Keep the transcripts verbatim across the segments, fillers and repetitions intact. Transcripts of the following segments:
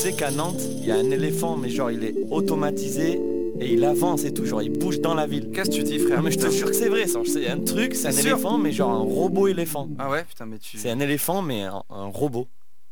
sais qu'à Nantes, il y a un éléphant, mais genre il est automatisé et il avance et tout, genre il bouge dans la ville. Qu'est-ce que tu dis, frère? Non mais je te Putain. jure que c'est vrai, ça. C'est un truc, c'est un C'est sûr. éléphant, mais genre un robot éléphant. Ah ouais, putain, mais tu... C'est un éléphant, mais un, un robot.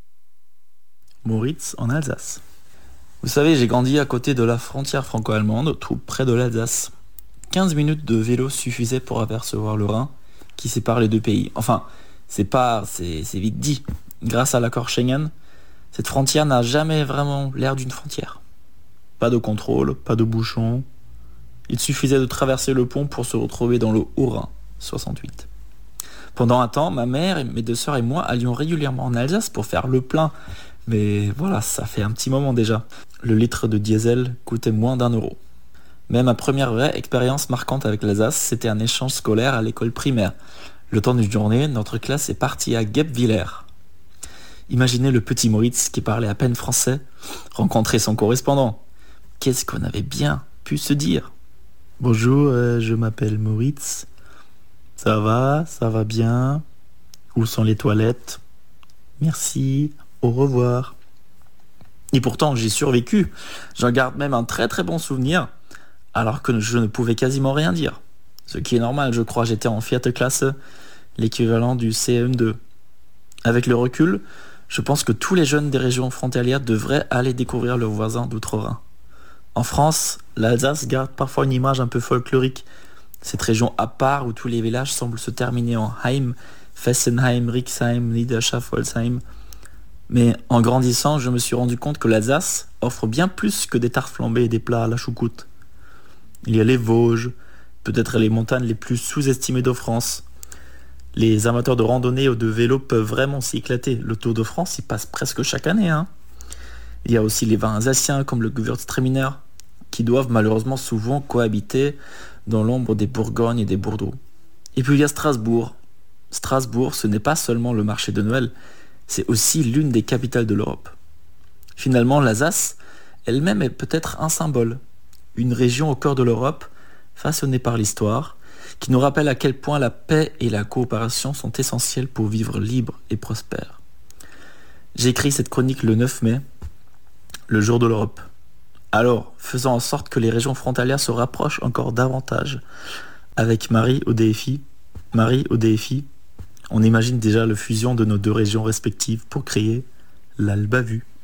Moritz, en Alsace. Vous savez, j'ai grandi à côté de la frontière franco-allemande, tout près de l'Alsace. quinze minutes de vélo suffisaient pour apercevoir le Rhin, qui sépare les deux pays. Enfin, c'est pas, c'est, c'est vite dit. Grâce à l'accord Schengen, cette frontière n'a jamais vraiment l'air d'une frontière. Pas de contrôle, pas de bouchons. Il suffisait de traverser le pont pour se retrouver dans le Haut-Rhin, soixante-huit. Pendant un temps, ma mère, mes deux sœurs et moi allions régulièrement en Alsace pour faire le plein. Mais voilà, ça fait un petit moment déjà. Le litre de diesel coûtait moins d'un euro. Mais ma première vraie expérience marquante avec l'Alsace, c'était un échange scolaire à l'école primaire. Le temps d'une journée, notre classe est partie à Guebwiller. Imaginez le petit Moritz qui parlait à peine français, rencontrer son correspondant. Qu'est-ce qu'on avait bien pu se dire? Bonjour, euh, je m'appelle Moritz. Ça va, ça va bien. Où sont les toilettes? Merci, au revoir. Et pourtant, j'ai survécu. J'en garde même un très très bon souvenir, alors que je ne pouvais quasiment rien dire. Ce qui est normal, je crois, j'étais en Fiat classe, l'équivalent du C M deux. Avec le recul, je pense que tous les jeunes des régions frontalières devraient aller découvrir leurs voisins d'outre-Rhin. En France, l'Alsace garde parfois une image un peu folklorique, cette région à part où tous les villages semblent se terminer en Heim, Fessenheim, Rixheim, Niederschaffolsheim. Mais en grandissant, je me suis rendu compte que l'Alsace offre bien plus que des tartes flambées et des plats à la choucroute. Il y a les Vosges, peut-être les montagnes les plus sous-estimées de France. Les amateurs de randonnée ou de vélo peuvent vraiment s'y éclater. Le Tour de France y passe presque chaque année. Hein. Il y a aussi les vins alsaciens comme le Gewürztraminer, qui doivent malheureusement souvent cohabiter dans l'ombre des Bourgognes et des Bordeaux. Et puis il y a Strasbourg. Strasbourg, ce n'est pas seulement le marché de Noël, c'est aussi l'une des capitales de l'Europe. Finalement, l'Alsace elle-même est peut-être un symbole, une région au cœur de l'Europe, façonnée par l'histoire, qui nous rappelle à quel point la paix et la coopération sont essentielles pour vivre libre et prospère. J'ai écrit cette chronique le neuf mai, le jour de l'Europe. Alors, faisons en sorte que les régions frontalières se rapprochent encore davantage. Avec Marie au D F I, Marie au D F I, on imagine déjà la fusion de nos deux régions respectives pour créer l'Alba Vue.